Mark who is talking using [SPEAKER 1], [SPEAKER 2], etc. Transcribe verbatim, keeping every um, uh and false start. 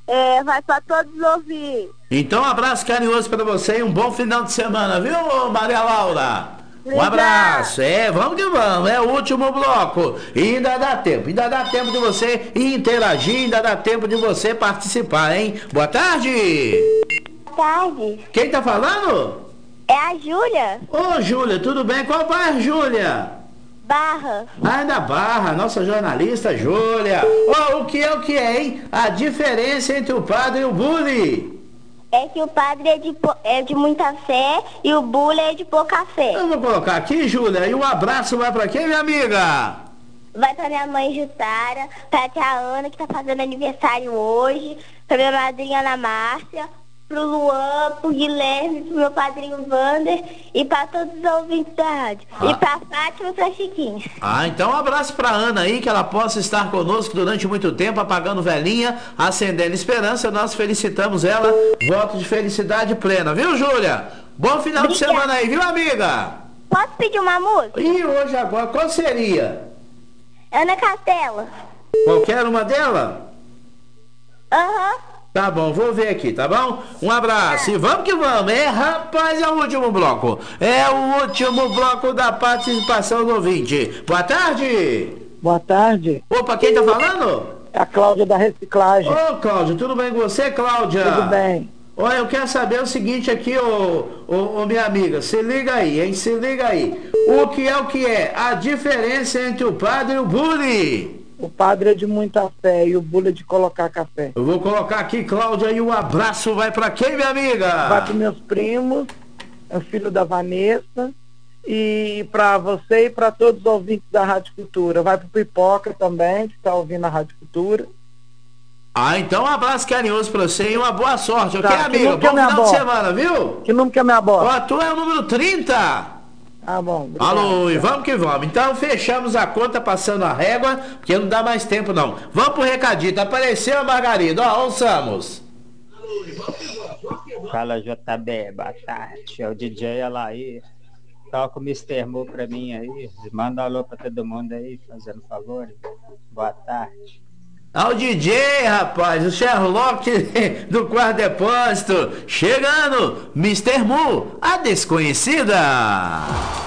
[SPEAKER 1] É, vai pra todos ouvir.
[SPEAKER 2] Então, um abraço carinhoso para você e um bom final de semana, viu, Maria Laura? Um
[SPEAKER 1] Obrigada.
[SPEAKER 2] abraço. É, vamos que vamos. É o último bloco. E ainda dá tempo. Ainda dá tempo de você interagir. Ainda dá tempo de você participar, hein? Boa tarde.
[SPEAKER 1] Boa tarde.
[SPEAKER 2] Quem tá falando?
[SPEAKER 1] É a Júlia.
[SPEAKER 2] Ô, Júlia, tudo bem? Qual bairro, Júlia?
[SPEAKER 1] Barra.
[SPEAKER 2] Ah, da Barra, nossa jornalista Júlia. Ô, o que é o que é, hein? A diferença entre o padre e o bully.
[SPEAKER 1] É que o padre é de, po- é de muita fé e o bully é de pouca fé.
[SPEAKER 2] Eu vou colocar aqui, Júlia, e um abraço vai pra quem, minha amiga?
[SPEAKER 1] Vai pra minha mãe Jutara, pra tia Ana, que tá fazendo aniversário hoje, pra minha madrinha Ana Márcia, pro Luan, pro Guilherme, pro meu padrinho Wander e pra todos os ouvintes da rádio.
[SPEAKER 2] Ah.
[SPEAKER 1] E pra Fátima e pra Chiquinha.
[SPEAKER 2] Ah, então um abraço pra Ana aí, que ela possa estar conosco durante muito tempo, apagando velhinha, acendendo esperança. Nós felicitamos ela, voto de felicidade plena, viu, Júlia? Bom final de
[SPEAKER 1] Obrigada.
[SPEAKER 2] semana aí, viu, amiga?
[SPEAKER 1] Posso pedir uma música?
[SPEAKER 2] E hoje agora, qual seria?
[SPEAKER 1] Ana Castela.
[SPEAKER 2] Qualquer uma dela?
[SPEAKER 1] Aham.
[SPEAKER 2] Tá bom, vou ver aqui, tá bom? Um abraço e vamos que vamos. É, rapaz, é o último bloco. É o último bloco da participação do ouvinte. Boa tarde.
[SPEAKER 3] Boa tarde.
[SPEAKER 2] Opa, quem tá falando?
[SPEAKER 3] É a Cláudia da Reciclagem.
[SPEAKER 2] Ô, Cláudia, tudo bem com você, Cláudia?
[SPEAKER 3] Tudo bem.
[SPEAKER 2] Olha, eu quero saber o seguinte aqui, ô, ô, ô, minha amiga, se liga aí, hein? Se liga aí. O que é o que é? A diferença entre o padre e o bully.
[SPEAKER 3] O padre é de muita fé e o bullying é de colocar café.
[SPEAKER 2] Eu vou colocar aqui, Cláudia, e o abraço vai pra quem, minha amiga?
[SPEAKER 3] Vai para meus primos, é o filho da Vanessa, e para você e para todos os ouvintes da Rádio Cultura. Vai pro Pipoca também, que está ouvindo a Rádio Cultura.
[SPEAKER 2] Ah, então um abraço carinhoso pra você e uma boa sorte, ok,
[SPEAKER 3] Tá, que
[SPEAKER 2] amiga?
[SPEAKER 3] número que é
[SPEAKER 2] Bom
[SPEAKER 3] minha
[SPEAKER 2] final de
[SPEAKER 3] bola?
[SPEAKER 2] semana, viu?
[SPEAKER 3] Que número que é minha
[SPEAKER 2] Ó,
[SPEAKER 3] bola?
[SPEAKER 2] tu é o número trinta.
[SPEAKER 3] Ah, bom. Obrigado.
[SPEAKER 2] Alô, e vamos que vamos. Então fechamos a conta passando a régua, porque não dá mais tempo não. Vamos pro recadito. Apareceu a Margarida, ó, ouçamos.
[SPEAKER 4] Fala J B, boa tarde. É o D J Alair. Toca o mister Mo pra mim aí. Manda um alô pra todo mundo aí, fazendo favor. Boa tarde.
[SPEAKER 2] Ao D J, rapaz, o Sherlock do quarto depósito. Chegando, mister Mu, a desconhecida.